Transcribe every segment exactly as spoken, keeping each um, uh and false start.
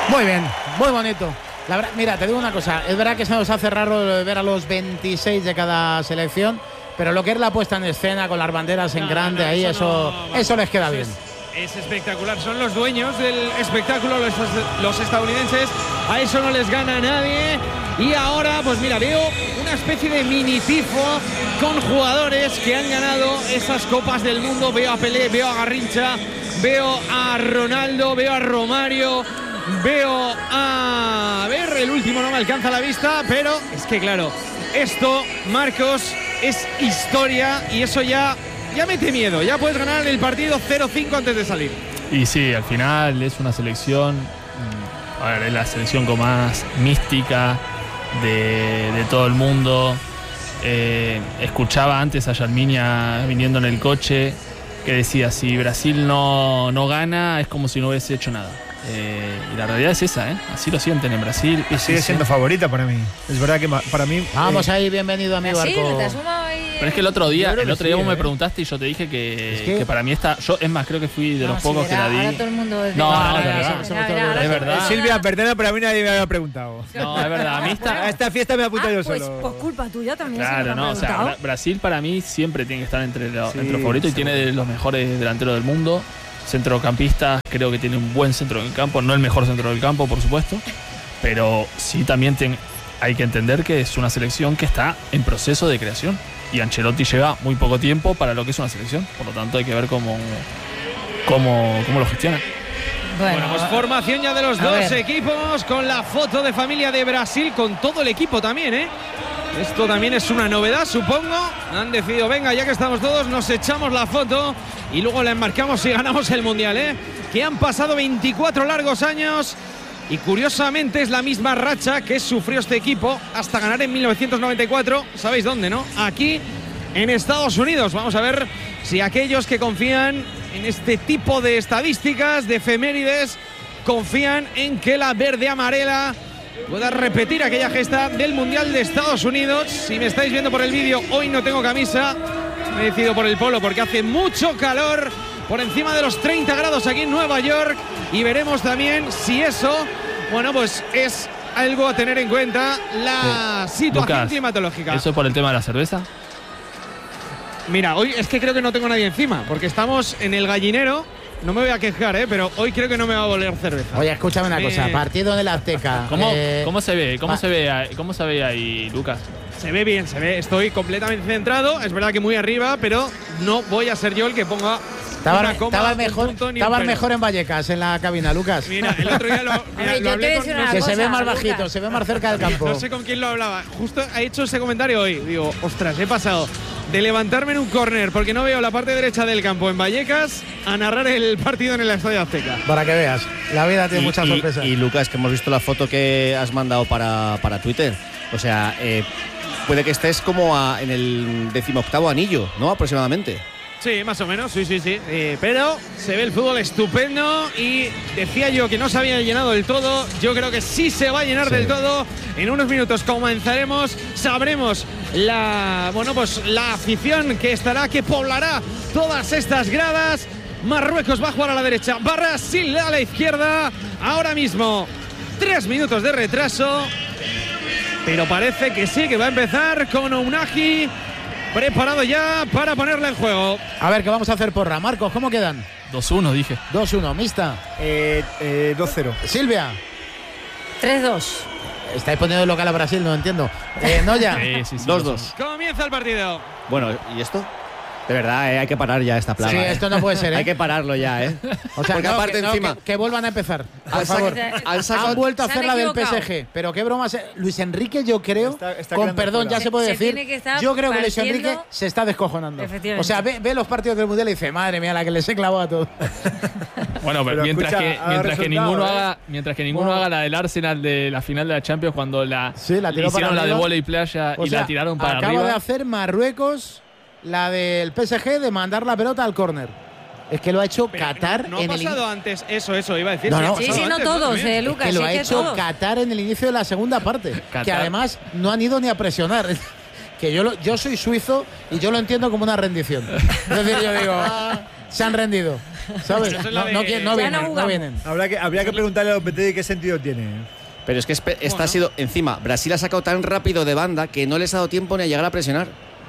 Muy bien, muy bonito. La verdad, mira, te digo una cosa, es verdad que se nos hace raro ver a los veintiséis de cada selección, pero lo que es la puesta en escena con las banderas en no, grande, no, ahí eso, no, eso les queda eso bien. Es, es espectacular, son los dueños del espectáculo, los, los estadounidenses, a eso no les gana nadie. Y ahora, pues mira, veo una especie de mini tifo con jugadores que han ganado esas copas del mundo. Veo a Pelé, veo a Garrincha, veo a Ronaldo, veo a Romario, veo a... a ver, el último no me alcanza la vista, pero es que claro, esto, Marcos, es historia y eso ya, ya mete miedo. Ya puedes ganar el partido cero cinco antes de salir. Y sí, al final es una selección, a ver, es la selección con más mística de, de todo el mundo. Eh, escuchaba antes a Yalminia viniendo en el coche que decía, si Brasil no, no gana es como si no hubiese hecho nada. Eh, y la realidad es esa, ¿eh? Así lo sienten en Brasil. Y sigue siendo favorita para mí. Es verdad que para mí... Vamos eh, ahí, bienvenido a mi Brasil, barco. te asoma ahí, Pero es que el otro día, el otro día sí, vos ¿eh? me preguntaste y yo te dije que, Es que- que para mí está... Yo, es más, creo que fui de No, los sí, pocos verá, que la ahora di. todo el mundo es de- No, No, no, no, es no, verdad. somos todos de- Es verdad. eh, Silvia, perdona, pero a mí nadie me había preguntado. No, es verdad. A mí A está... esta fiesta me apunto Ah, yo pues, solo. pues culpa tuya también. Claro, se me no, ha o sea, preguntado. Bra- Brasil para mí siempre tiene que estar entre, lo- Sí, entre los favoritos y tiene de los mejores delanteros del mundo. Centrocampistas, creo que tiene un buen centro del campo, no el mejor centro del campo, por supuesto, pero sí también ten- hay que entender que es una selección que está en proceso de creación y Ancelotti lleva muy poco tiempo para lo que es una selección, por lo tanto hay que ver cómo, cómo, cómo lo gestiona. Bueno, pues formación ya de los a dos ver. equipos con la foto de familia de Brasil, con todo el equipo también, ¿eh? Esto también es una novedad, supongo. Han decidido, venga, ya que estamos todos, nos echamos la foto y luego la enmarcamos y ganamos el Mundial, ¿eh? Que han pasado veinticuatro largos años y curiosamente es la misma racha que sufrió este equipo hasta ganar en mil novecientos noventa y cuatro. ¿Sabéis dónde, no? Aquí, en Estados Unidos. Vamos a ver si aquellos que confían en este tipo de estadísticas, de efemérides, confían en que la verde-amarela pueda repetir aquella gesta del Mundial de Estados Unidos. Si me estáis viendo por el vídeo, hoy no tengo camisa, me he decidido por el polo porque hace mucho calor, por encima de los treinta grados aquí en Nueva York, y veremos también si eso, bueno, pues es algo a tener en cuenta, la Sí. situación Lucas, climatológica. ¿eso es por el tema de la cerveza? Mira, hoy es que creo que no tengo nadie encima, porque estamos en el gallinero. No me voy a quejar, ¿eh? Pero hoy creo que no me va a volver cerveza. Oye, escúchame una Eh, cosa, partido en el Azteca. ¿Cómo, eh, ¿cómo se ve? ¿Cómo va. se ve, ahí- ¿Cómo se ve ahí, Lucas? Se ve bien, se ve. Estoy completamente centrado. Es verdad que muy arriba, pero no voy a ser yo el que ponga Estaba, una coma, estaba un mejor, punto ni un estaba pero. mejor en Vallecas, en la cabina, Lucas. Mira, el otro día lo, mira, Hombre, lo yo te hablé voy a con, decir no, una que cosa, se ve más Lucas. bajito, se ve más cerca del campo. no sé con quién lo hablaba. Justo ha hecho ese comentario hoy. Digo, ostras, he pasado de levantarme en un córner porque no veo la parte derecha del campo en Vallecas a narrar el partido en el Estadio Azteca. Para que veas, la vida tiene Y, muchas y- sorpresas. y, Lucas, que hemos visto la foto que has mandado para, para Twitter. O sea, eh, puede que estés como a- en el decimoctavo anillo, ¿no? Aproximadamente. Sí, más o menos, sí, sí, sí. Eh, pero se ve el fútbol estupendo y decía yo que no se había llenado del todo. Yo creo que sí se va a llenar Sí. del todo. En unos minutos comenzaremos, sabremos la, bueno, pues la afición que estará, que poblará todas estas gradas. Marruecos va a jugar a la derecha, Brasil a la izquierda. Ahora mismo, tres minutos de retraso. Pero parece que sí, que va a empezar con Unagi preparado ya para ponerla en juego. A ver, ¿qué vamos a hacer, porra? Marcos, ¿cómo quedan? dos uno, dije. dos uno, mixta. Eh, eh, dos cero. Silvia, tres dos. estáis poniendo local a Brasil, no entiendo. Eh, Noya, Sí, sí, sí, dos dos dos. Comienza el partido. Bueno, ¿y esto? De verdad, eh, hay que parar ya esta plaga. sí, eh. esto no puede ser, ¿eh? Hay que pararlo ya, ¿eh? O sea, Porque no, aparte que, no, encima que, que vuelvan a empezar, por han, favor. saca- han sacado- Han vuelto a Se han hacer la del P equivocado. S G, pero qué bromas. Luis Enrique, yo creo, Está- está con quedando perdón, fuera. ya se puede Se decir, tiene que estar yo creo que Luis partiendo- Enrique se está descojonando. Efectivamente. O sea, ve, ve los partidos del Mundial y dice, madre mía, la que les he clavado a todos. Bueno, pero, Pero mientras, escucha, que, ha mientras que resultado, ninguno ¿eh? haga mientras que ninguno Bueno. haga la del Arsenal de la final de la Champions cuando la, Sí, la tiró le hicieron para la de arriba. bola y playa O y sea, la tiraron para acaba arriba. de hacer Marruecos la del P S G de mandar la pelota al córner. Es que lo ha hecho Pero Qatar no, no en ha el pasado antes eso, eso iba a decir. No, ha no. Sí, pasado sí, no antes, todos, también. eh, Lucas. que lo sí ha que hecho todos. Qatar en el inicio de la segunda parte. Qatar. Que además no han ido ni a presionar. Que yo, lo- yo soy suizo y yo lo entiendo como una rendición. Es decir, yo digo, se han rendido. ¿Sabes? Eso es No, la de- no, qui- no Ya vienen, no no jugamos. vienen. Habrá que, habría que preguntarle a Lopetegui qué sentido tiene. Pero es que espe- esta Bueno. ha sido, encima, Brasil ha sacado tan rápido de banda que no les ha dado tiempo ni a llegar a presionar.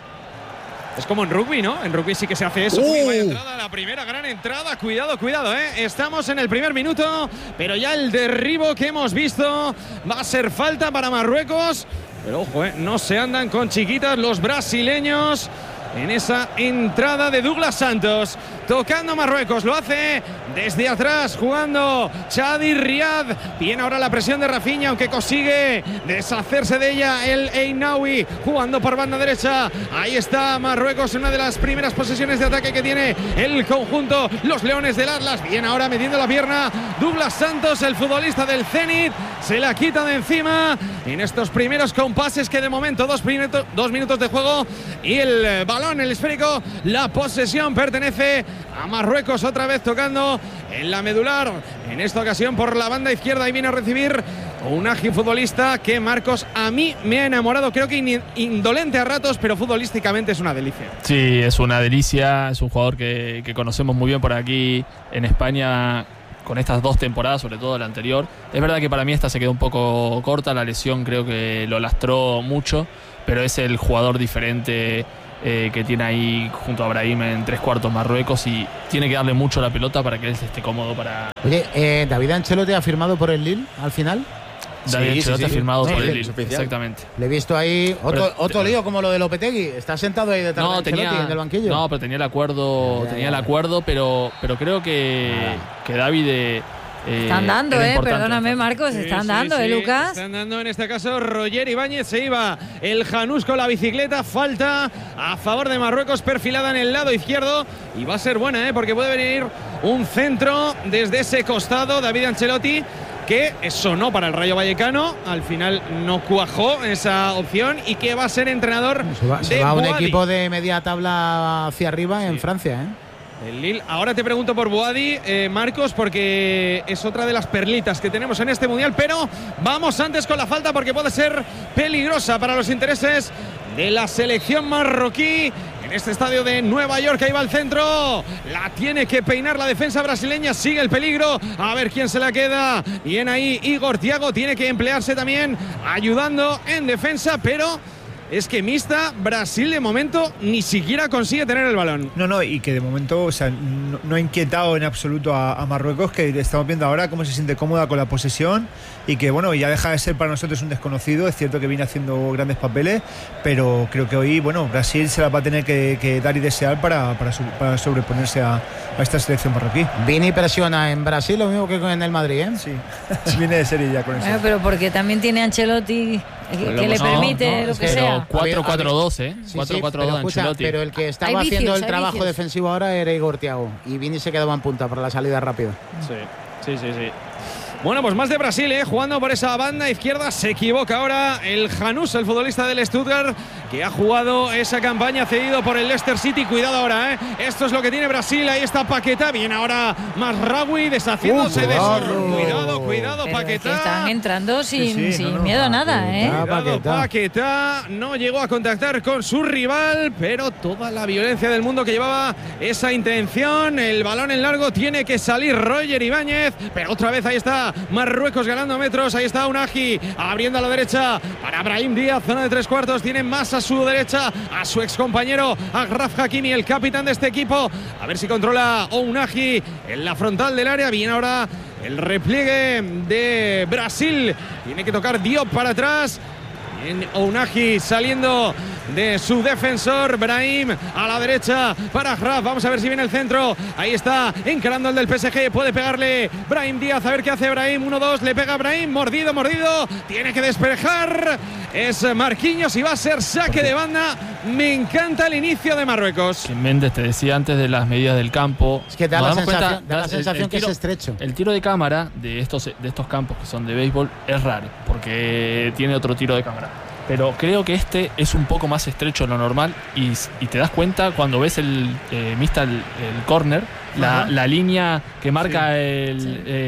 Es como en rugby, ¿no? En rugby sí que se hace eso. Uh. Uy, vaya entrada, la primera gran entrada. Cuidado, cuidado, ¿eh? Estamos en el primer minuto, pero ya el derribo que hemos visto va a ser falta para Marruecos. Pero ojo, ¿eh? No se andan con chiquitas los brasileños en esa entrada de Douglas Santos. Tocando Marruecos, lo hace desde atrás, jugando Chadi Riad. Viene ahora la presión de Rafinha, aunque consigue deshacerse de ella el Einaoui, jugando por banda derecha. Ahí está Marruecos, una de las primeras posesiones de ataque que tiene el conjunto, los Leones del Atlas. Viene ahora metiendo la pierna Douglas Santos, el futbolista del Zenit. Se la quita de encima en estos primeros compases que de momento dos, minutos, dos minutos de juego y el balón, el esférico, la posesión pertenece a Marruecos, otra vez tocando en la medular, en esta ocasión por la banda izquierda, y viene a recibir un ágil futbolista que, Marcos, a mí me ha enamorado. Creo que in- indolente a ratos, pero futbolísticamente es una delicia. Sí, es una delicia, es un jugador que, que conocemos muy bien por aquí en España con estas dos temporadas, sobre todo la anterior. Es verdad que para mí esta se quedó un poco corta, la lesión creo que lo lastró mucho, pero es el jugador diferente eh, que tiene ahí junto a Brahim en tres cuartos Marruecos, y tiene que darle mucho la pelota para que él esté cómodo para... Oye, eh, ¿David Ancelotti ha firmado por el Lille al final? David Sí, sí, Ancelotti sí. ha firmado Sí, por sí, el es Lille, oficial. exactamente. Le he visto ahí otro, Pero- otro lío como lo de Lopetegui. Está sentado ahí detrás de No, Ancelotti tenía, en el banquillo. no, pero tenía el acuerdo, Ya, ya, tenía ya. el acuerdo, pero, pero creo que, que David eh, Están dando, era eh. importante. Perdóname, Marcos. Sí, Están sí, dando, sí. eh, Lucas. Están dando en este caso Roger Ibáñez. Se iba el Janús con la bicicleta. Falta a favor de Marruecos, perfilada en el lado izquierdo. Y va a ser buena, ¿eh? Porque puede venir un centro desde ese costado. David Ancelotti, que sonó para el Rayo Vallecano. Al final no cuajó esa opción. Y que va a ser entrenador Se va, se de va a un Boadi. equipo de media tabla hacia arriba en Francia, ¿eh? El Lille. Ahora te pregunto por Boadi, eh, Marcos, porque es otra de las perlitas que tenemos en este Mundial, pero vamos antes con la falta porque puede ser peligrosa para los intereses de la selección marroquí. En este estadio de Nueva York, ahí va el centro, la tiene que peinar la defensa brasileña, sigue el peligro, a ver quién se la queda. Bien ahí Igor Thiago, tiene que emplearse también ayudando en defensa, pero... es que mixta, Brasil de momento ni siquiera consigue tener el balón. No, no, y que de momento, o sea, no, no ha inquietado en absoluto a, a Marruecos, que estamos viendo ahora cómo se siente cómoda con la posesión y que, bueno, ya deja de ser para nosotros un desconocido. Es cierto que viene haciendo grandes papeles, pero creo que hoy, bueno, Brasil se la va a tener que, que dar y desear para, para, su- para sobreponerse a, a esta selección marroquí. Vini presiona en Brasil lo mismo que en el Madrid, ¿eh? Sí, viene de serie ya con eso. Bueno, pero porque también tiene Ancelotti que, Pues lo que le hemos- permite no, no, lo es que que sea. no. cuatro cuatro dos, ¿eh? Sí, cuatro sí, cuatro pero, dos escucha, Ancelotti. pero el que estaba Hay vicios, haciendo el hay trabajo vicios. defensivo ahora era Igor Thiago y Vini se quedaba en punta para la salida rápida. Sí, sí, sí, sí. Bueno, pues más de Brasil, ¿eh? Jugando por esa banda izquierda. Se equivoca ahora el Janús, el futbolista del Stuttgart, que ha jugado esa campaña cedido por el Leicester City. Cuidado ahora, ¿eh? Esto es lo que tiene Brasil. Ahí está Paquetá. Viene ahora Masraoui deshaciéndose Uh, de eso. cuidado. Cuidado, cuidado, Pero es que Paquetá. están entrando sin, Sí, sí, sin no, no, miedo a nada, ¿eh? Paquetá. Cuidado, Paquetá. Paquetá no llegó a contactar con su rival, pero toda la violencia del mundo que llevaba esa intención. El balón en largo tiene que salir Roger Ibáñez, pero otra vez ahí está Marruecos ganando metros. Ahí está Unagi abriendo a la derecha para Brahim Díaz, zona de tres cuartos. Tiene más a su derecha a su ex compañero Agraf Hakimi, el capitán de este equipo. A ver si controla Unagi en la frontal del área. Viene ahora el repliegue de Brasil. Tiene que tocar Diop para atrás. Bien, Unagi saliendo de su defensor. Brahim a la derecha para Agraf. Vamos a ver si viene el centro. Ahí está encarando el del P S G. Puede pegarle Brahim Díaz. A ver qué hace Brahim. uno dos. Le pega Brahim. Mordido, mordido. Tiene que despejar. Es Marquinhos y va a ser saque de banda. Me encanta el inicio de Marruecos. Que Méndez te decía antes de las medidas del campo. Es que da Nos la damos sensación, cuenta, da la el- sensación el que tiro- es estrecho. El tiro de cámara de estos, de estos campos que son de béisbol es raro, porque tiene otro tiro de cámara. Pero creo que este es un poco más estrecho de lo normal y, y te das cuenta cuando ves el eh, mista el, el corner, la, la línea que marca el, Sí. eh,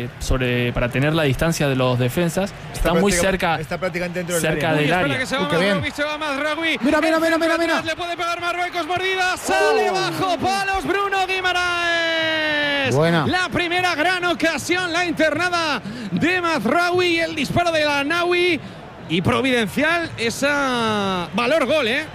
eh, sobre, para tener la distancia de los defensas. Está, está muy cerca, está prácticamente dentro cerca del área. Uy, espera que se va Mazraoui, se va Mazraoui. Mira, mira, mira, mira, mira. Le puede pegar Marruecos, mordida, sale oh. bajo palos Bruno Guimaraes. Buena. La primera gran ocasión, la internada de Mazraoui, el disparo de la Naui. Y providencial esa valor gol, ¿eh?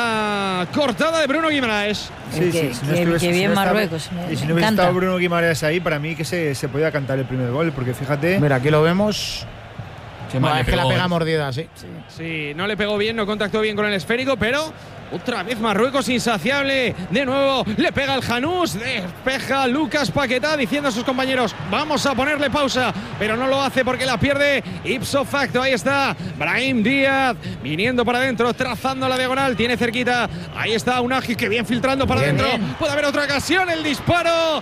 La cortada de Bruno Guimaraes. Sí, sí, sí, que, que bien Marruecos. Y si no hubiese estado Bruno Guimaraes ahí, para mí que se, se podía cantar el primer gol, porque fíjate. Mira, aquí lo vemos. Qué mal no, le es que pegó, la pega eh. mordida, sí. sí. Sí, no le pegó bien, no contactó bien con el esférico, pero otra vez Marruecos insaciable. De nuevo le pega el Janús, despeja Lucas Paquetá diciendo a sus compañeros: vamos a ponerle pausa, pero no lo hace porque la pierde ipso facto. Ahí está Brahim Díaz viniendo para adentro, trazando la diagonal, tiene cerquita. Ahí está Unagi, que bien filtrando para bien, adentro. bien. Puede haber otra ocasión, el disparo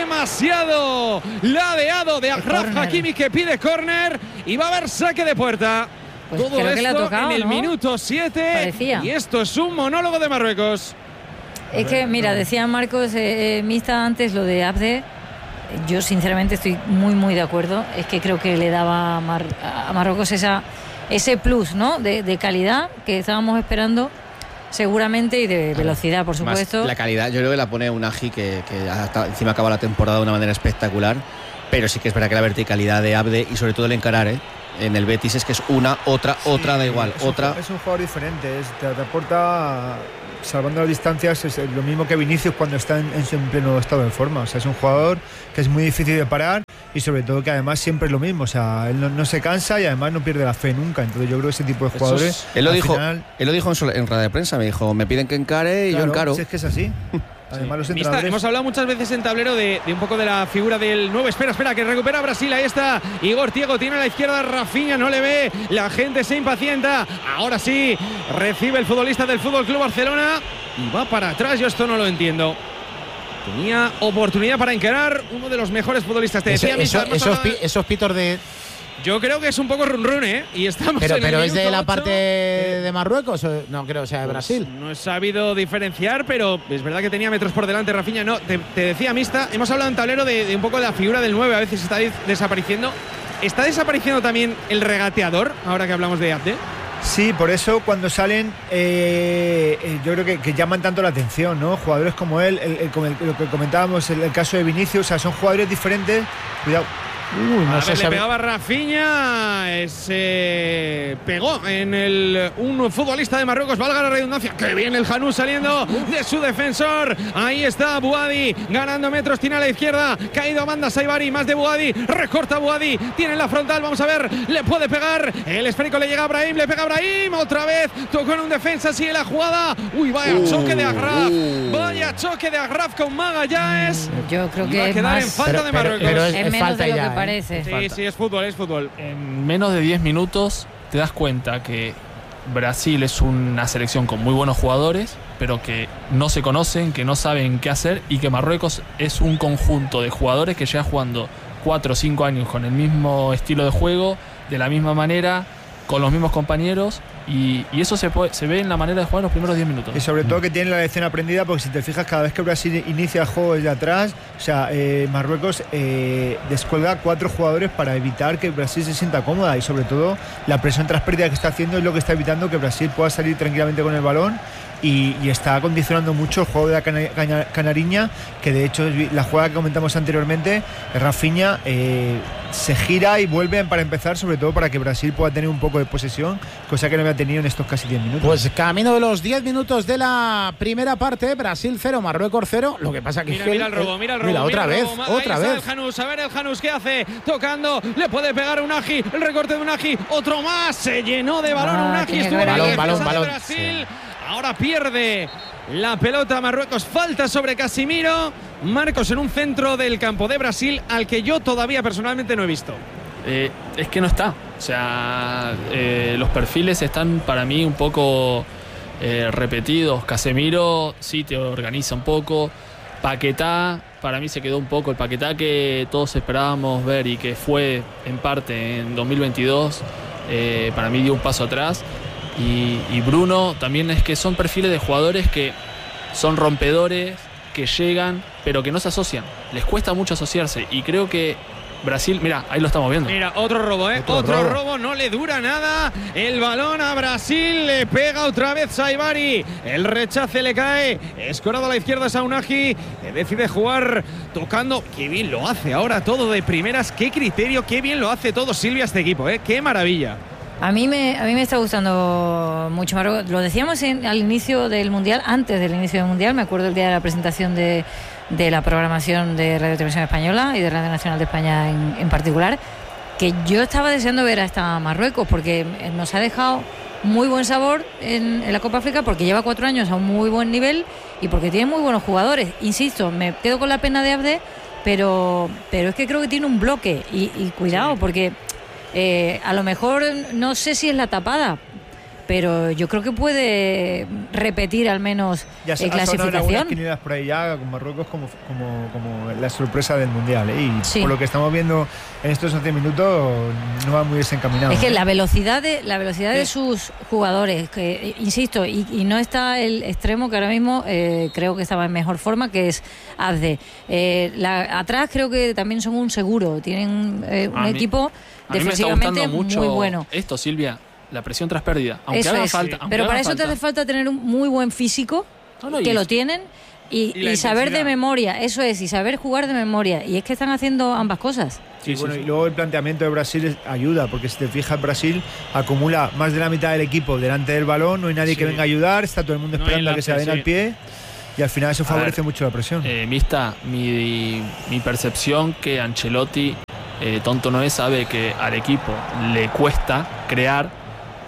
demasiado ladeado de Achraf Hakimi, que pide córner y va a haber saque de puerta. Pues Todo creo esto que le ha tocado, en el ¿no? minuto siete. Parecía. Y esto es un monólogo de Marruecos. Es que, mira, decía Marcos eh, eh, Mista antes lo de Abde. Yo, sinceramente, estoy muy, muy de acuerdo. Es que creo que le daba a, Mar a Marruecos esa, ese plus, ¿no? De, de calidad que estábamos esperando, seguramente, y de velocidad, por supuesto. Más la calidad, yo creo que la pone Unagi, que, que hasta encima acaba la temporada de una manera espectacular. Pero sí que es verdad que la verticalidad de Abde y sobre todo el encarar, ¿eh? En el Betis es que es una, otra, sí, otra, da igual, es otra. Un, es un jugador diferente, es, te, te aporta, salvando las distancias, es lo mismo que Vinicius cuando está en, en pleno estado de forma. O sea, es un jugador que es muy difícil de parar y sobre todo que además siempre es lo mismo. O sea, él no, no se cansa y además no pierde la fe nunca. Entonces yo creo que ese tipo de jugadores… Es, él, lo dijo, final, él lo dijo en, en rueda de prensa, me dijo: me piden que encare y claro, yo encaro. Si es que es así. Además, los Mista, hemos hablado muchas veces en tablero de, de un poco de la figura del nuevo. Espera, espera, que recupera Brasil. Ahí está Igor Tiego, tiene a la izquierda Rafinha, no le ve. La gente se impacienta. Ahora sí, recibe el futbolista del Fútbol Club Barcelona y va para atrás. Yo esto no lo entiendo. Tenía oportunidad para encarar uno de los mejores futbolistas. Te decía, eso, Mista, eso, esos, pi, esos pitos de… Yo creo que es un poco run run, ¿eh? Y estamos pero, en pero el es de la ocho. parte de Marruecos, o no creo, o sea, de Pues Brasil. No he sabido diferenciar, pero es verdad que tenía metros por delante Rafinha. No, te, te decía, Mista, hemos hablado en tablero de, de un poco de la figura del nueve, a veces está desapareciendo. ¿Está desapareciendo también el regateador, ahora que hablamos de Abde? Sí, por eso cuando salen, eh, eh, yo creo que, que llaman tanto la atención, ¿no? Jugadores como él, el, el, el, lo que comentábamos, el, el caso de Vinicius, o sea, son jugadores diferentes. Cuidado. Uy, no a sé ver, si le pegaba Rafinha, se pegó en el un futbolista de Marruecos, valga la redundancia. Que bien el Janús saliendo de su defensor. Ahí está Bouhaddi ganando metros, tiene a la izquierda, caído a banda Saibari, más de Bouhaddi, recorta Bouhaddi, tiene la frontal, vamos a ver, le puede pegar, el esférico le llega a Brahim, le pega a Brahim, otra vez, tocó en un defensa, sigue la jugada. Uy, vaya uh, choque de Achraf, uh. vaya choque de Achraf con Magallanes. Yo creo Y que va a es quedar más, en falta pero, de pero, Marruecos. pero es, es es menos falta de lo ya, que ¿eh? parece. Sí, sí, es fútbol, es fútbol. En menos de diez minutos te das cuenta que Brasil es una selección con muy buenos jugadores, pero que no se conocen, que no saben qué hacer, y que Marruecos es un conjunto de jugadores que lleva jugando cuatro o cinco años con el mismo estilo de juego, de la misma manera, con los mismos compañeros, y, y eso se, puede, se ve en la manera de jugar en los primeros diez minutos. Y sobre todo que tienen la lección aprendida, porque si te fijas, cada vez que Brasil inicia el juego desde atrás, o sea, eh, Marruecos eh, descuelga cuatro jugadores para evitar que Brasil se sienta cómoda, y sobre todo la presión tras pérdida que está haciendo es lo que está evitando que Brasil pueda salir tranquilamente con el balón. Y, y está condicionando mucho el juego de la cana, cana, canariña, que de hecho la jugada que comentamos anteriormente, Rafinha eh, se gira y vuelve para empezar, sobre todo para que Brasil pueda tener un poco de posesión, cosa que no había tenido en estos casi diez minutos. Pues camino de los diez minutos de la primera parte, Brasil cero, Marruecos cero. Lo que pasa que Mira, es que mira el robo, mira el robo. Mira, otra mira el vez, robo. Ahí otra está vez. El Janús, a ver el Janús qué hace, tocando, le puede pegar Unagi, el recorte de Unagi, otro más, se llenó de balón Ah, Unagi, tiene estuvo que bien balón, la balón, defensa de balón. Brasil. Sí. Ahora pierde la pelota Marruecos, falta sobre Casimiro. Marcos en un centro del campo de Brasil al que yo todavía personalmente no he visto. Eh, es que no está. O sea, eh, los perfiles están para mí un poco eh, repetidos. Casemiro sí te organiza un poco. Paquetá, para mí se quedó un poco. El Paquetá que todos esperábamos ver y que fue en parte en dos mil veintidós, eh, para mí dio un paso atrás. Y, y Bruno también, es que son perfiles de jugadores que son rompedores, que llegan, pero que no se asocian. Les cuesta mucho asociarse. Y creo que Brasil, mira, ahí lo estamos viendo. Mira, otro robo, ¿eh? Otro, otro robo. robo, no le dura nada. El balón a Brasil, le pega otra vez Saibari. El rechace le cae. Escorado a la izquierda Saunaji. Decide jugar tocando. Qué bien lo hace ahora todo de primeras. Qué criterio, qué bien lo hace todo Silvia este equipo, ¿eh? Qué maravilla. A mí me, a mí me está gustando mucho Marruecos. Lo decíamos en, al inicio del Mundial, antes del inicio del Mundial. Me acuerdo el día de la presentación de, de la programación de Radio Televisión Española y de Radio Nacional de España en, en particular, que yo estaba deseando ver a esta Marruecos porque nos ha dejado muy buen sabor en, en la Copa África, porque lleva cuatro años a un muy buen nivel y porque tiene muy buenos jugadores. Insisto, me quedo con la pena de Abde, pero, pero es que creo que tiene un bloque y, y cuidado, sí. porque eh, a lo mejor no sé si es la tapada, pero yo creo que puede repetir al menos ya se, eh, clasificación. Quinielas por ahí ya con Marruecos como, como, como la sorpresa del Mundial, ¿eh? Y sí. por lo que estamos viendo en estos once minutos no va muy desencaminado. Es que ¿eh? la velocidad de la velocidad sí. de sus jugadores, que insisto, y, y no está el extremo que ahora mismo eh, creo que estaba en mejor forma, que es Abde. Eh, la, atrás creo que también son un seguro, tienen eh, un a equipo mí, defensivamente mucho muy bueno. Esto, Silvia. La presión tras pérdida. Aunque Eso haga es, falta. sí. Pero para eso falta. te hace falta tener un muy buen físico, no, no, que lo tienen, y, y, y saber de memoria. Eso es, y saber jugar de memoria. Y es que están haciendo ambas cosas. Sí, sí, bueno, sí. Y luego el planteamiento de Brasil ayuda, porque si te fijas, Brasil acumula más de la mitad del equipo delante del balón, no hay nadie sí. que venga a ayudar, está todo el mundo esperando no a que se den sí. al pie, y al final eso favorece ver, mucho la presión. Eh, Mista, mi, mi percepción que Ancelotti, eh, tonto no es, sabe que al equipo le cuesta crear.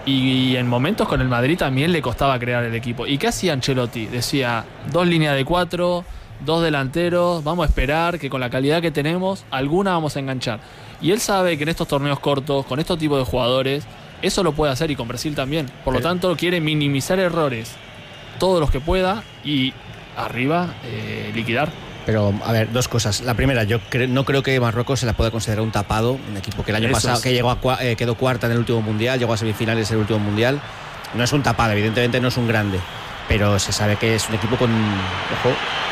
Y en momentos con el Madrid también le costaba crear el equipo. ¿Y qué hacía Ancelotti? Decía, dos líneas de cuatro, dos delanteros, vamos a esperar que con la calidad que tenemos, alguna vamos a enganchar. Y él sabe que en estos torneos cortos, con estos tipos de jugadores, eso lo puede hacer, y con Brasil también. Por lo tanto, quiere minimizar errores todos los que pueda y arriba eh, liquidar. Pero, a ver, dos cosas. La primera, yo cre- no creo que Marruecos se la pueda considerar un tapado, un equipo que el año Eso pasado, es. que llegó a cua- eh, quedó cuarta en el último Mundial, llegó a semifinales en el último Mundial. No es un tapado, evidentemente no es un grande, pero se sabe que es un equipo con... Ojo.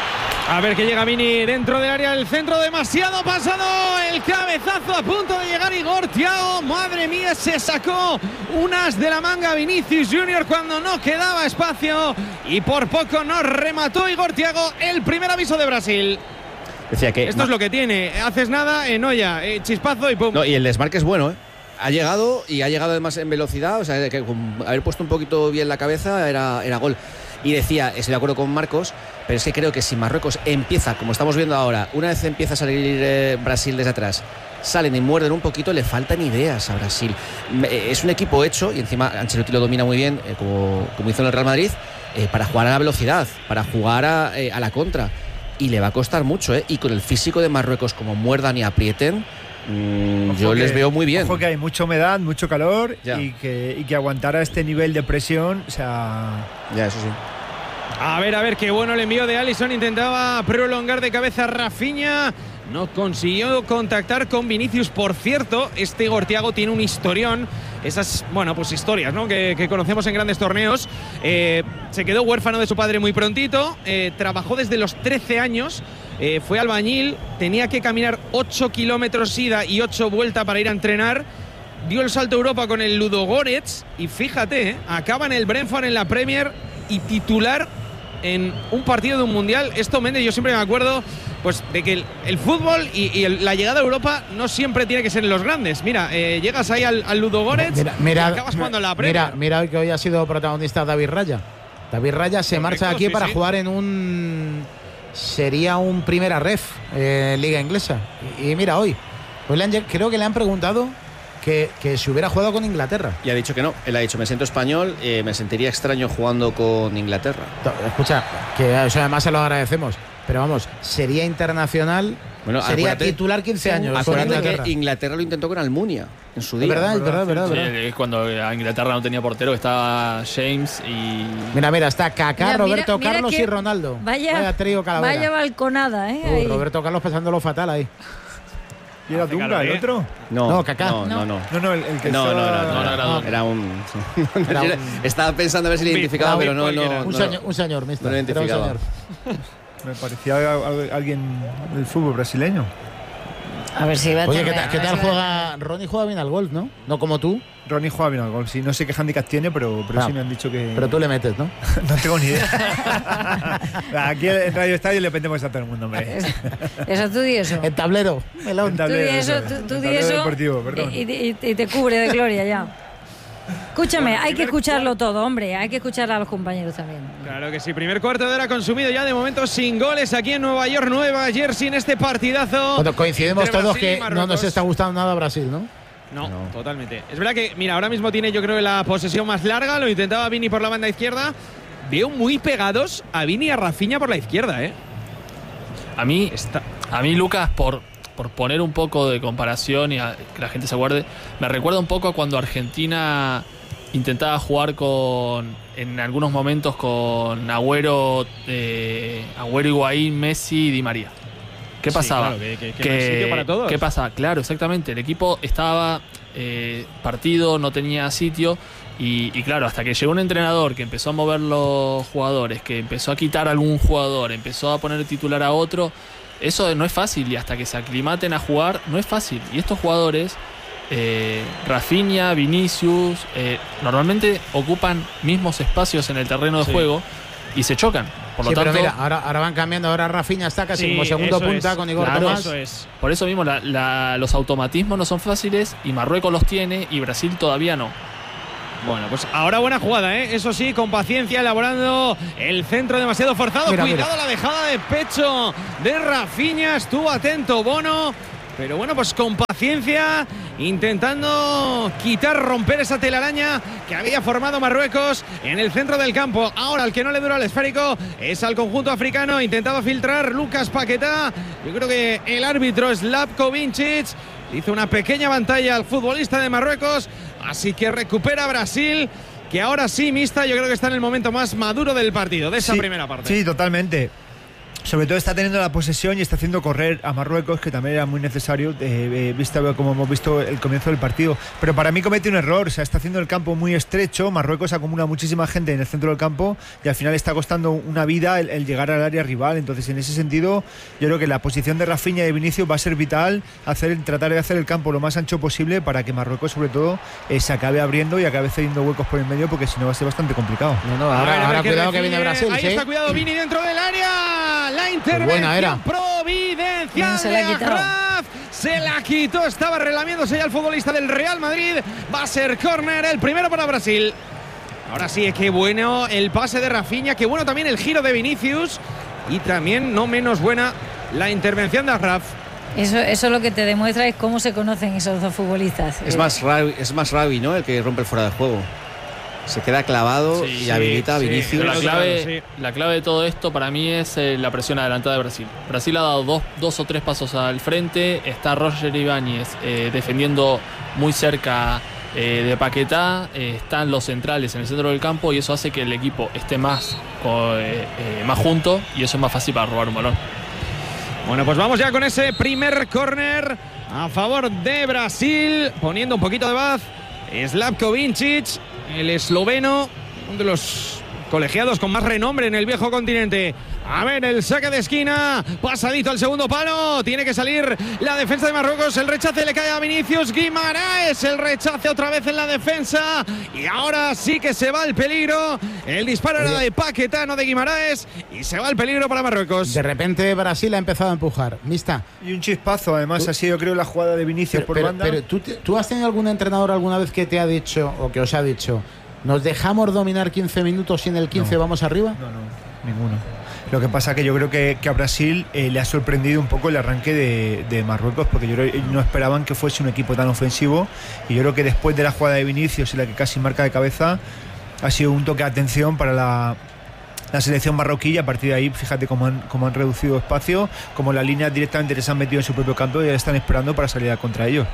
A ver que llega Vini dentro del área, el centro demasiado pasado, el cabezazo a punto de llegar Igor Thiago, madre mía, se sacó unas de la manga Vinicius Junior cuando no quedaba espacio y por poco no remató Igor Thiago. El primer aviso de Brasil. Decía que esto ma- es lo que tiene, haces nada en olla, eh, chispazo y pum. No, y el desmarque es bueno, ¿eh? Ha llegado y ha llegado además en velocidad, o sea, que con haber puesto un poquito bien la cabeza era, era gol. Y decía, estoy de acuerdo con Marcos, pero es que creo que si Marruecos empieza, como estamos viendo ahora, una vez empieza a salir eh, Brasil desde atrás, salen y muerden un poquito, le faltan ideas a Brasil. Es un equipo hecho, y encima Ancelotti lo domina muy bien, eh, como, como hizo en el Real Madrid, eh, para jugar a la velocidad, para jugar a, eh, a la contra. Y le va a costar mucho, ¿eh? Y con el físico de Marruecos, como muerdan y aprieten, mmm, yo que, les veo muy bien. Ojo que hay mucha humedad, mucho calor, y que, y que aguantar a este nivel de presión, o sea... Ya, eso sí. A ver, a ver, qué bueno el envío de Alisson. Intentaba prolongar de cabeza Rafinha. No consiguió contactar con Vinicius. Por cierto, este Igor Thiago tiene un historión. Esas, bueno, pues historias, ¿no? Que, que conocemos en grandes torneos. Eh, se quedó huérfano de su padre muy prontito. Eh, trabajó desde los trece años. Eh, fue albañil. Tenía que caminar ocho kilómetros ida y ocho vuelta para ir a entrenar. Dio el salto a Europa con el Ludogorets. Y fíjate, ¿eh? Acaba en el Brentford en la Premier y titular en un partido de un Mundial. Esto, Méndez, yo siempre me acuerdo pues de que el, el fútbol y, y el, la llegada a Europa no siempre tiene que ser en los grandes. Mira, eh, llegas ahí al, al Ludogorets mira, mira, y acabas jugando en la Premier. Mira, mira que hoy ha sido protagonista David Raya. David Raya se Correcto, marcha aquí sí, para sí. jugar en un... Sería un primera ref en eh, Liga Inglesa. Y, y mira, hoy, hoy le han, creo que le han preguntado Que, que si hubiera jugado con Inglaterra. Y ha dicho que no. Él ha dicho, me siento español, eh, me sentiría extraño jugando con Inglaterra. Escucha, que eso además se lo agradecemos. Pero vamos, sería internacional, bueno, sería titular quince años. Acuérdate con Inglaterra. que Inglaterra lo intentó con Almunia en su día. Es verdad, es verdad, es verdad, Sí, verdad. es cuando a Inglaterra no tenía portero, estaba James y... Mira, mira, está Kaká, Mira, Roberto mira, mira Carlos que y Ronaldo. Vaya, vaya trío calavera. vaya balconada, ¿eh? Uy, Ahí. Roberto Carlos pasándolo fatal ahí. ¿Y era Dunga el otro? No, No, Kaká. No, no, no. No, no, el, el que No, no, estaba- no, no, no, no, no. era un... Era un- Estaba pensando a ver si le identificaba, un pero no, cualquiera. no, Un, no. señor, un señor, mister. No lo Era un identificaba. señor. Me parecía a- a- alguien del fútbol brasileño. A ver si va a Oye, tener- ¿qué, tal- qué a ver tal si va a juega? Ronnie juega bien al golf, ¿no? No como tú, Ronnie juega bien al golf, sí. No sé qué handicap tiene, pero, pero Ah, sí me han dicho que. pero tú le metes, ¿no? No tengo ni idea. Aquí en Radio Estadio le metemos a todo el mundo, hombre. Eso, eso tú di eso. El tablero, melón. El Tú di tablero, eso, eso. tú, tú El di tablero eso deportivo, perdón. y, y- y te cubre de gloria ya. Escúchame, hay que escucharlo todo, hombre. Hay que escuchar a los compañeros también. Claro que sí, primer cuarto de hora consumido ya de momento sin goles aquí en Nueva York, Nueva Jersey en este partidazo. Bueno, coincidimos entre todos Brasil y que no nos Marruecos. está gustando nada Brasil, ¿no? No, totalmente. Es verdad que, mira, ahora mismo tiene yo creo la posesión más larga, lo intentaba Vini por la banda izquierda. Veo muy pegados a Vini y a Rafinha por la izquierda, ¿eh? A mí, Está... a mí Lucas, por, por poner un poco de comparación y a, que la gente se acuerde, me recuerda un poco a cuando Argentina intentaba jugar con, en algunos momentos con Agüero, eh, Agüero, Higuaín, Messi y Di María. ¿Qué Sí, pasaba? claro, que- que- que no hay sitio para todos. ¿Qué pasaba? Claro, exactamente. El equipo estaba eh, partido, no tenía sitio. Y, y claro, hasta que llegó un entrenador que empezó a mover los jugadores, que empezó a quitar a algún jugador, empezó a poner titular a otro, eso no es fácil. Y hasta que se aclimaten a jugar, no es fácil. Y estos jugadores, eh, Rafinha, Vinicius, eh, normalmente ocupan mismos espacios en el terreno de Sí. juego y se chocan. Por lo Sí, tanto, pero mira, ahora, ahora van cambiando. Ahora Rafinha está casi Sí, como segundo eso punta es. con Igor Claro, Tomás. Eso es. por eso mismo la- la- los automatismos no son fáciles y Marruecos los tiene y Brasil todavía no. Bueno, pues ahora buena jugada, ¿eh? Eso sí, con paciencia, elaborando el centro demasiado forzado. Mira, Cuidado mira. la dejada de pecho de Rafinha. Estuvo atento Bono. Pero bueno, pues con paciencia, intentando quitar, romper esa telaraña que había formado Marruecos en el centro del campo. Ahora el que no le dura el esférico es al conjunto africano. Intentaba filtrar Lucas Paquetá. Yo creo que el árbitro Slavko Vincic hizo una pequeña pantalla al futbolista de Marruecos. Así que recupera Brasil, que ahora sí, Mista, yo creo que está en el momento más maduro del partido, de esa Sí, primera parte. Sí, totalmente. Sobre todo está teniendo la posesión y está haciendo correr a Marruecos, que también era muy necesario, eh, eh, vista como hemos visto el comienzo del partido. Pero para mí comete un error, o sea, está haciendo el campo muy estrecho, Marruecos acumula muchísima gente en el centro del campo y al final está costando una vida el, el llegar al área rival. Entonces, en ese sentido, yo creo que la posición de Rafinha y de Vinicius va a ser vital, hacer, tratar de hacer el campo lo más ancho posible para que Marruecos, sobre todo, eh, se acabe abriendo y acabe cediendo huecos por el medio, porque si no va a ser bastante complicado. No, no, A ver, ahora, a ver ahora qué cuidado que recibe. viene Brasil. Ahí ¿sí? está, cuidado, Vini dentro del área. La intervención buena era. providencial Se la ha de quitado. Achraf. Se la quitó, estaba relamiéndose ya el futbolista del Real Madrid. Va a ser córner, el primero para Brasil. Ahora sí, qué bueno el pase de Rafinha, qué bueno también el giro de Vinicius y también no menos buena la intervención de Achraf. Eso, eso lo que te demuestra es cómo se conocen esos dos futbolistas. Es Eh, más Rabi, es más Rabi, ¿no? El que rompe el fuera de juego. Se queda clavado Sí, y habilita a sí, Vinicius. Pero la Claro, clave, sí. la clave de todo esto para mí es eh, la presión adelantada de Brasil. Brasil ha dado dos, dos o tres pasos al frente. Está Roger Ibáñez eh, defendiendo muy cerca eh, de Paquetá. Eh, están los centrales en el centro del campo y eso hace que el equipo esté más, co- eh, eh, más junto y eso es más fácil para robar un balón. Bueno, pues vamos ya con ese primer córner a favor de Brasil, poniendo un poquito de paz. Slavko Vincic, el esloveno, uno de los colegiados con más renombre en el viejo continente. A ver, el saque de esquina, pasadito al segundo palo, tiene que salir la defensa de Marruecos, el rechace le cae a Vinicius Guimaraes, el rechace otra vez en la defensa y ahora sí que se va el peligro, el disparo era de Paquetá, no de Guimaraes y se va el peligro para Marruecos. De repente Brasil ha empezado a empujar. Mista. Y un chispazo, además, Tú- ha sido, creo, la jugada de Vinicius Pero, por pero- banda. pero ¿tú, te- ¿tú has tenido algún entrenador alguna vez que te ha dicho o que os ha dicho nos dejamos dominar quince minutos y en el quince No. vamos arriba? No, no, ninguno. Lo que pasa que yo creo que, que a Brasil eh, le ha sorprendido un poco el arranque de, de Marruecos, porque yo creo que no esperaban que fuese un equipo tan ofensivo, y yo creo que después de la jugada de Vinicius y la que casi marca de cabeza, ha sido un toque de atención para la, la selección marroquí, y a partir de ahí, fíjate cómo han, cómo han reducido espacio, cómo las líneas directamente les han metido en su propio campo y ya están esperando para salir a contra ellos.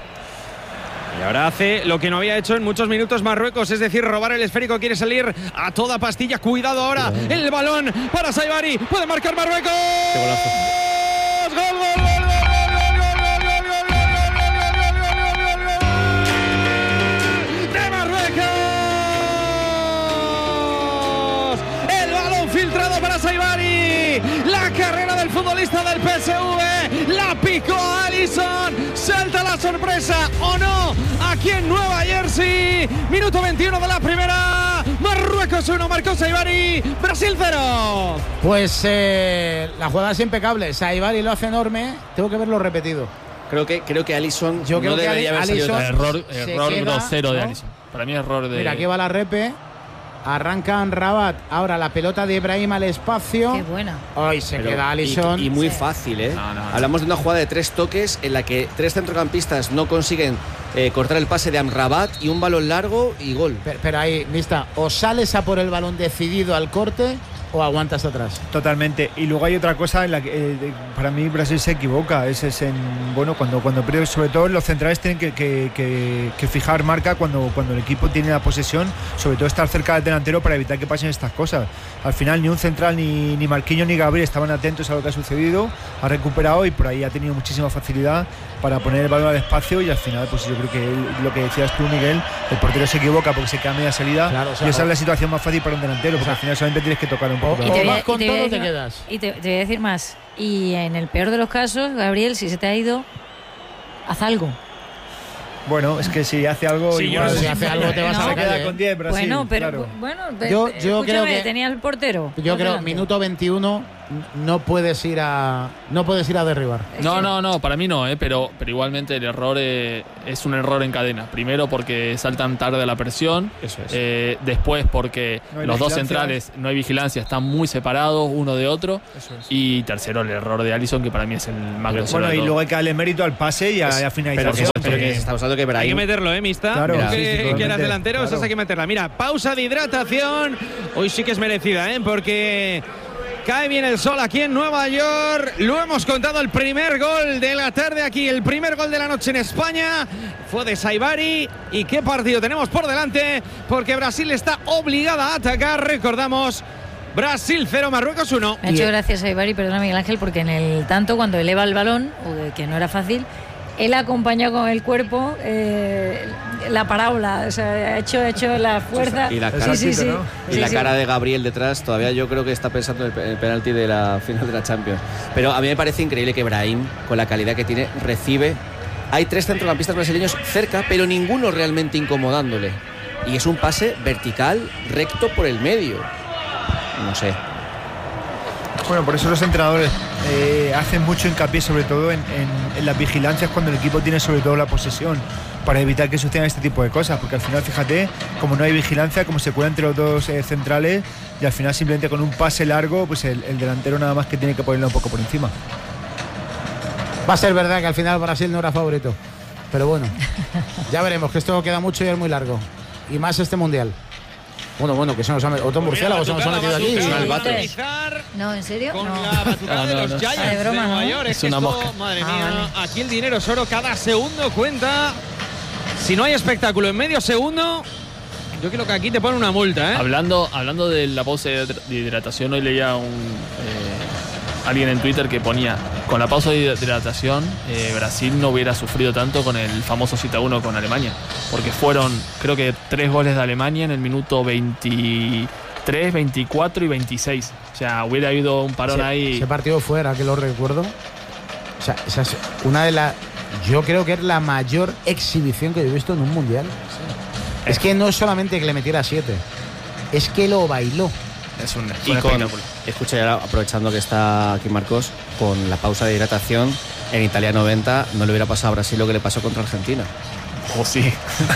Y ahora hace lo que no había hecho en muchos minutos Marruecos, es decir, robar el esférico, quiere salir a toda pastilla. Cuidado ahora, el balón para Saibari, puede marcar Marruecos. Qué golazo. ¡Gol, gol, gol, gol, gol, gol, gol, gol, gol, gol, gol, gol, de Marruecos! El balón filtrado para Saibari, la carrera del futbolista del P S V, la picó Alisson, sorpresa o no aquí en Nueva Jersey. Minuto veintiuno de la primera. Marruecos uno, Marcos Saibari, Brasil cero. Pues eh, la jugada es impecable. Saibari lo hace enorme. Tengo que verlo repetido. Creo que, creo que Alisson Yo creo no que debería haber Alisson salido. Error, se error queda, grosero de ¿no? Alisson. Para mí error de... Mira, aquí va la repe. Arranca Rabat. Ahora la pelota de Ibrahim al espacio. Qué buena. Ay, se Pero- queda Alisson. Y, y muy Sí. fácil, ¿eh? No, no, no. Hablamos de una jugada de tres toques en la que tres centrocampistas no consiguen eh, cortar el pase de Amrabat y un balón largo y gol. Pero, pero ahí, lista. O sales a por el balón decidido al corte o aguantas atrás. Totalmente. Y luego hay otra cosa en la que eh, de- para mí Brasil se equivoca. Es, es en bueno cuando cuando pierde, sobre todo los centrales tienen que, que- que- que fijar marca cuando, cuando el equipo tiene la posesión, sobre todo estar cerca del delantero para evitar que pasen estas cosas. Al final ni un central ni, ni Marquinhos ni Gabriel estaban atentos a lo que ha sucedido. Ha recuperado y por ahí ha tenido muchísima facilidad para poner el balón al espacio y al final pues yo creo que él, lo que decías tú, Miguel, el portero se equivoca porque se queda a media salida. Claro, o sea, y esa o- es la situación más fácil para un delantero, porque o sea, al final solamente tienes que tocar un poco. o- la y bola. te- vas con voy a todo o te decir- quedas. Y te, te voy a decir más. Y en el peor de los casos, Gabriel, si se te ha ido, haz algo. Bueno, es que si hace algo Sí, igual yo- si hace algo te vas No, a la se queda calle, con ¿eh? diez Brasil. Bueno, pero claro. bueno, Yo- ve- yo creo escúchame, que- tenía el portero. Yo por creo delante. minuto veintiuno no puedes ir a no puedes ir a derribar. Es No, que- no, no, para mí no, eh, pero, pero igualmente el error eh, es un error en cadena. Primero porque saltan tarde a la presión, Eso es. eh, después porque No hay los dos vigilancia. centrales no hay vigilancia, están muy separados uno de otro. Eso es. Y tercero el error de Alisson, que para mí es el más grosero Bueno, de y todo. luego hay que darle mérito al pase y a la Pero, finalización. que, pero que porque- estamos hablando que Hay que Brahim meterlo, ¿eh, Mista? Claro, Tú sí, que, sí, que eras totalmente, delantero, claro. esas hay que meterla. Mira, pausa de hidratación. Hoy sí que es merecida, ¿eh? Porque cae bien el sol aquí en Nueva York. Lo hemos contado, el primer gol de la tarde aquí, el primer gol de la noche en España fue de Saibari. ¿Y qué partido tenemos por delante? Porque Brasil está obligada a atacar. Recordamos, Brasil cero, Marruecos uno. Me ha hecho gracias a Ibarri, perdona Miguel Ángel, porque en el tanto cuando eleva el balón, o que no era fácil, él ha acompañado con el cuerpo eh, la parábola, o sea, ha hecho, ha hecho la fuerza. Y la Sí, cara, sí, sí. ¿no? y Sí, la sí. cara de Gabriel detrás, todavía yo creo que está pensando en el, el penalti de la final de la Champions. Pero a mí me parece increíble que Brahim, con la calidad que tiene, recibe. Hay tres centrocampistas brasileños cerca, pero ninguno realmente incomodándole. Y es un pase vertical, recto por el medio. No sé. Bueno, por eso los entrenadores eh, hacen mucho hincapié sobre todo en, en- en las vigilancias cuando el equipo tiene sobre todo la posesión, para evitar que sucedan este tipo de cosas, porque al final fíjate, como no hay vigilancia, como se cuela entre los dos eh, centrales y al final simplemente con un pase largo, pues el, el delantero nada más que tiene que ponerlo un poco por encima. Va a ser verdad que al final Brasil no era favorito. Pero bueno, ya veremos, que esto queda mucho y es muy largo. Y más este mundial. Bueno, bueno, que se nos ha metido. Otro murciélago se nos ha metido aquí. Es un Sí, albatros. sí. No, ¿en serio? Con No. la batucada No, de no, los no. Giants Ah, de broma, de Nueva ¿no? York. Es que una esto, mosca. Madre Ah, mía, vale. aquí el dinero es oro, cada segundo cuenta. Si no hay espectáculo en medio segundo, yo creo que aquí te ponen una multa, ¿eh? Hablando, hablando de la pausa de hidra- de hidratación, hoy leía un eh, alguien en Twitter que ponía, con la pausa de hidratación, eh, Brasil no hubiera sufrido tanto con el famoso siete a uno con Alemania, porque fueron, creo que, tres goles de Alemania en el minuto veintitrés, veinticuatro y veintiséis. O sea, hubiera habido un parón Ese- ahí. Ese partido fuera, que lo recuerdo. O sea, esa es una de las. Yo creo que es la mayor exhibición que yo he visto en un mundial. Es que no es solamente que le metiera siete, es que lo bailó. Es un, Y un con, espectáculo. escucha, ya aprovechando que está aquí Marcos, con la pausa de hidratación, en Italia noventa no le hubiera pasado a Brasil lo que le pasó contra Argentina. O sí.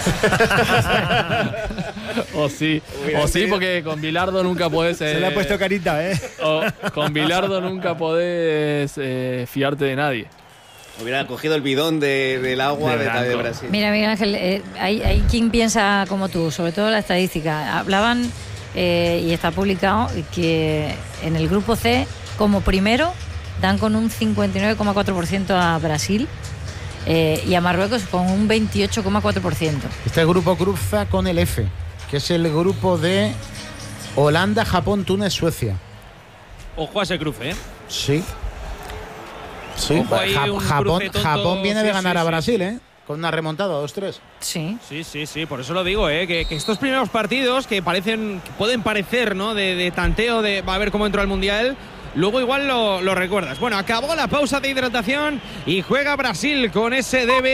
o sí. O sí, porque con Bilardo nunca podés. Se le ha eh, puesto carita, ¿eh? o con Bilardo nunca podés eh, fiarte de nadie. Hubiera cogido el bidón de- del agua De de, de blanco. Brasil. Mira, Miguel Ángel, eh, hay, hay quien piensa como tú, sobre todo la estadística. Hablaban, eh, y está publicado, que en el grupo C, como primero, dan con un cincuenta y nueve coma cuatro por ciento a Brasil eh, y a Marruecos con un veintiocho coma cuatro por ciento. Este grupo cruza con el F, que es el grupo de Holanda, Japón, Túnez, Suecia. Ojo a ese cruce, ¿eh? Sí. Sí, Ojo ahí, Ja- un Japón, cruce tonto. Japón viene de Sí, ganar sí, a sí. Brasil, ¿eh? Con una remontada, dos tres. Sí. Sí, sí, sí, por eso lo digo, ¿eh? que, que estos primeros partidos que parecen, que pueden parecer, ¿no? De, de tanteo, de va a ver cómo entró al Mundial, luego igual lo, lo recuerdas. Bueno, acabó la pausa de hidratación y juega Brasil con ese debe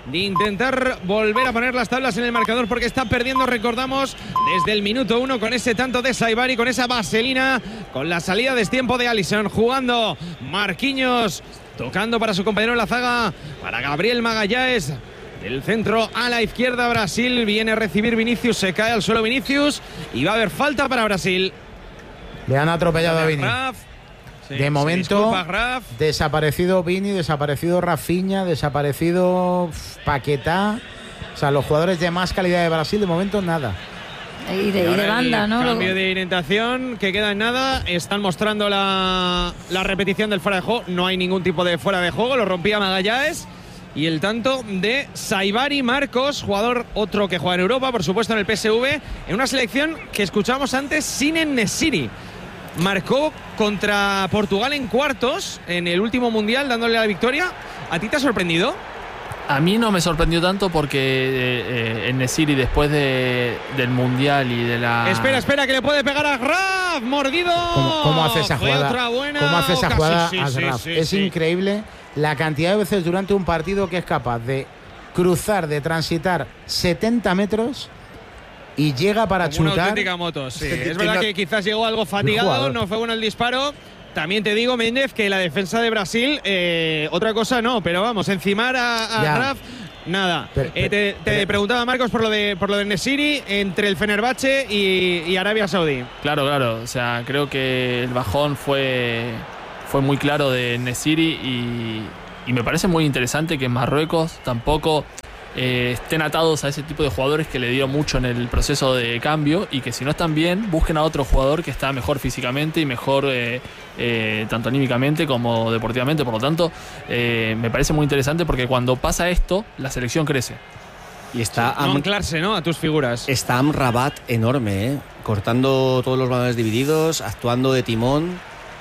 de intentar volver a poner las tablas en el marcador porque está perdiendo, recordamos, desde el minuto uno con ese tanto de Saibari, con esa vaselina, con la salida de destiempo de Alisson, jugando Marquinhos, tocando para su compañero en la zaga, para Gabriel Magalhães. Del centro a la izquierda Brasil, viene a recibir Vinicius, se cae al suelo Vinicius y va a haber falta para Brasil. Le han atropellado a Vini. Sí, de momento, disculpa, desaparecido Vini, desaparecido Rafinha, desaparecido Paquetá. O sea, los jugadores de más calidad de Brasil, de momento nada. Y de, y de banda, ¿no? Cambio de orientación que queda en nada. Están mostrando la, la repetición del fuera de juego. No hay ningún tipo de fuera de juego. Lo rompía Magalhães. Y el tanto de Saibari Marcos, jugador otro que juega en Europa, por supuesto en el P S V, en una selección que escuchábamos antes, sin En-Nesyri. Marcó contra Portugal en cuartos, en el último Mundial, dándole la victoria. ¿A ti te ha sorprendido? A mí no me sorprendió tanto porque eh, En-Nesyri después de, del Mundial y de la... Espera, espera, que le puede pegar a Graf, mordido. ¿Cómo, cómo hace esa Fue jugada? otra buena ¿Cómo hace esa ocasión. jugada Sí, a sí, Graf? sí, es sí. increíble la cantidad de veces durante un partido que es capaz de cruzar, de transitar setenta metros y llega para Como una chutar. auténtica moto, sí. Es que Es verdad no- que quizás llegó algo fatigado, jugador. no fue bueno el disparo. También te digo, Méndez, que la defensa de Brasil, eh, otra cosa no, pero vamos, encimar a, a Ya. Graf, nada. Pero- Eh, te, te pero- preguntaba, Marcos, por lo de por lo de En-Nesyri entre el Fenerbahce y, y Arabia Saudí. Claro, claro. O sea, creo que el bajón fue, fue muy claro de En-Nesyri y, y me parece muy interesante que en Marruecos tampoco eh, estén atados a ese tipo de jugadores que le dio mucho en el proceso de cambio y que si no están bien, busquen a otro jugador que está mejor físicamente y mejor eh, eh, tanto anímicamente como deportivamente. Por lo tanto, eh, me parece muy interesante porque cuando pasa esto, la selección crece. Y está No Am- anclarse, ¿no? A tus figuras. está Amrabat enorme, ¿eh? Cortando todos los balones divididos, actuando de timón.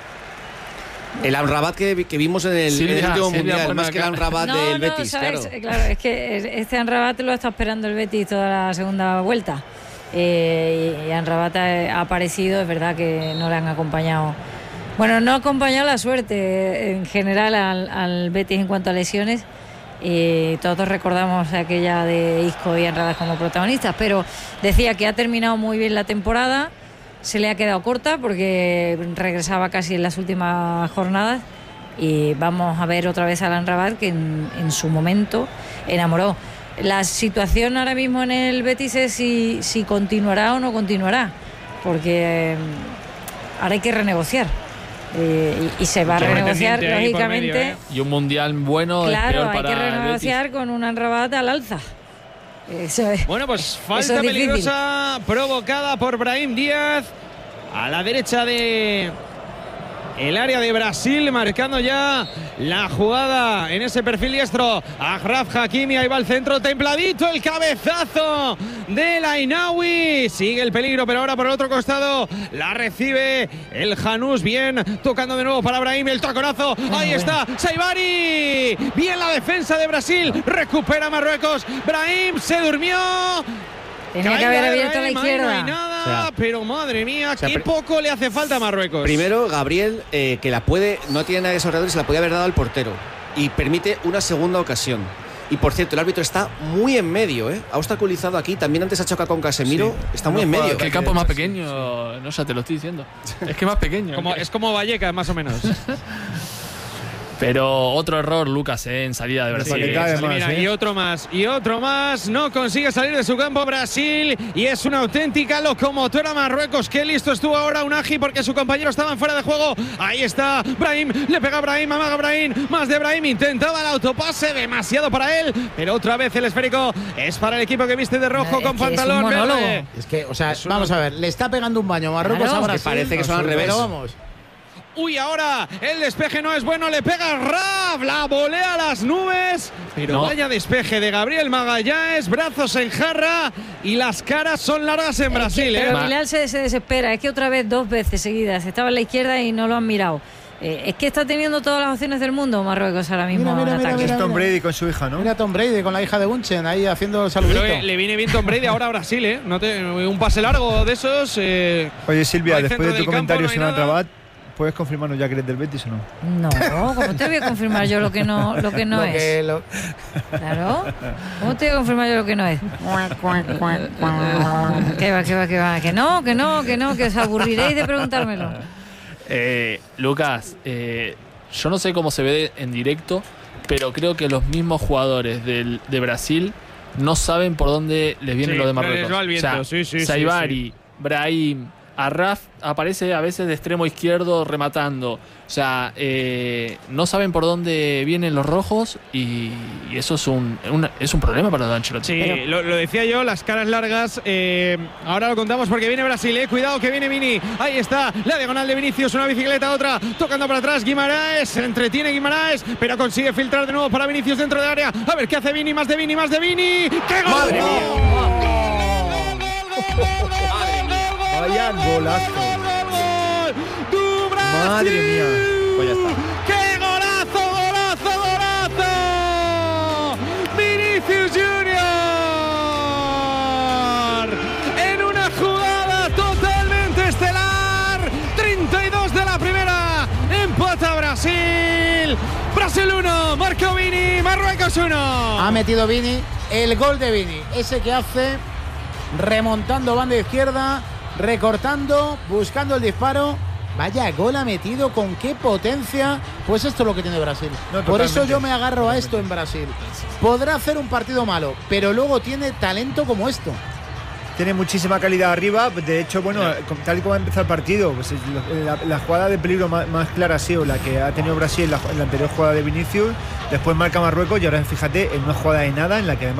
El Amrabat que, que vimos en el, Silvia, en el último Silvia mundial, pone más que el acá. Amrabat No, del no, Betis, ¿sabes? claro. Claro, es que este Amrabat lo está esperando el Betis toda la segunda vuelta. Eh, y Amrabat ha aparecido, es verdad que no le han acompañado. Bueno, no ha acompañado la suerte en general al, al Betis en cuanto a lesiones. Y todos recordamos aquella de Isco y Amrabat como protagonistas, pero decía que ha terminado muy bien la temporada. Se le ha quedado corta porque regresaba casi en las últimas jornadas y vamos a ver otra vez a Alan Rabat que en, en su momento enamoró. La situación ahora mismo en el Betis es si, si continuará o no continuará, porque eh, ahora hay que renegociar eh, y, y se va a Mucho renegociar pretendiente ahí por lógicamente. medio, ¿eh? Y un mundial bueno es Claro, peor hay para que el Betis. renegociar con un Alan Rabat al alza. Eso es. Bueno, pues Eso falta es difícil. peligrosa provocada por Brahim Díaz a la derecha de el área de Brasil, marcando ya la jugada en ese perfil diestro. Achraf Hakimi, ahí va el centro, templadito el cabezazo del Ainaoui. Sigue el peligro, pero ahora por el otro costado la recibe el Janús. Bien, tocando de nuevo para Brahim, el taconazo. Ahí está, Saibari. Bien la defensa de Brasil, recupera Marruecos. Brahim se durmió. Tenía que Caída haber de abierto a la Brahim, ahí izquierda. No hay nada, O sea, pero madre mía, sea, qué pri- poco le hace falta a Marruecos. Primero, Gabriel, eh, que la puede, no tiene nada de esos y se la podía haber dado al portero. Y permite una segunda ocasión. Y por cierto, el árbitro está muy en medio, ¿eh? Ha obstaculizado aquí. También antes ha chocado con Casemiro. Sí. Está muy No en juega medio. Que el campo es más pequeño, no, ya te lo estoy diciendo. Es que es más pequeño. Como, es como Vallecas, más o menos. Pero otro error, Lucas, eh, en salida de Brasil. Paquetá, además, Mira, ¿eh? y otro más, y otro más. No consigue salir de su campo Brasil. Y es una auténtica locomotora Marruecos. Qué listo estuvo ahora Unagi porque su compañero estaba en fuera de juego. Ahí está Brahim. Le pega a Brahim, amaga a Brahim. Más de Brahim. Intentaba el autopase. Demasiado para él. Pero otra vez el esférico es para el equipo que viste de rojo Es con que es un pantalón monólogo. verde. Es que, o sea, Es una- vamos a ver, le está pegando un baño a Marruecos Claro. a Es que Brasil. parece que son al revés. Pero vamos. Uy, ahora el despeje no es bueno, le pega Raf, la volea a las nubes. Pero No. vaya despeje de Gabriel Magalhães, brazos en jarra y las caras son largas en Brasil, Pero ¿eh? Bilal se, se desespera, es que otra vez dos veces seguidas estaba en la izquierda y no lo han mirado. Eh, es que está teniendo todas las opciones del mundo Marruecos ahora mismo Mira, mira, en mira, ataque. mira. Es Tom Brady con su hija, ¿no? Mira a Tom Brady con la hija de Bunchen ahí haciendo el Yo creo saludito. que le viene bien Tom Brady ahora a Brasil, ¿eh? No te- un pase largo de esos. eh, Oye, Silvia, No hay después centro de tu del campo, comentario no hay sobre nada. Amrabat, ¿Puedes confirmarnos ya que eres del Betis o no? No, ¿cómo te voy a confirmar yo lo que no, lo que no Lo es? que- lo- Claro. ¿Cómo te voy a confirmar yo lo que no es? Que va, que va, que va. Que no, que no, que no, que os aburriréis de preguntármelo. Eh, Lucas, eh, yo no sé cómo se ve en directo, pero creo que los mismos jugadores del, de Brasil no saben por dónde les viene Sí, lo de les Marruecos. va el viento, O sea, sí, sí, sí, Saibari, Brahim, Arraf aparece a veces de extremo izquierdo rematando. O sea, eh, no saben por dónde vienen los rojos y, y eso es un, un- es un problema para los Ancelotti. Sí, Pero- lo, lo decía yo, las caras largas. eh, ahora lo contamos porque viene Brasil, eh. Cuidado que viene Vini. Ahí está, la diagonal de Vinicius, una bicicleta, otra, tocando para atrás. Guimaraes, se entretiene Guimaraes, pero consigue filtrar de nuevo para Vinicius dentro del área. A ver qué hace Vini, más de Vini, más de Vini. ¡Qué gol! ¡Madre ¡Gol, mía! gol, gol, gol, gol, gol, gol, Vaya gol, gol, golazo. gol, gol, gol! ¡Tu Brasil! Madre mía. Pues ya está. ¡Qué golazo, golazo, golazo! Vinicius Junior en una jugada totalmente estelar. treinta y dos de la primera. Empata Brasil. Brasil uno. Marco Vini. Marruecos uno. Ha metido Vini el gol de Vini. Ese que hace remontando banda izquierda, recortando, buscando el disparo. Vaya gol ha metido, con qué potencia. Pues esto es lo que tiene Brasil. No, Por eso totalmente. yo me agarro a esto en Brasil. Podrá hacer un partido malo, pero luego tiene talento como esto. Tiene muchísima calidad arriba. De hecho, bueno, com- tal y como ha empezado el partido, pues es lo- la, la jugada de peligro más, más clara ha sido la que ha tenido Brasil en la, en la anterior jugada de Vinicius. Después marca Marruecos y ahora fíjate en una jugada de nada en la que además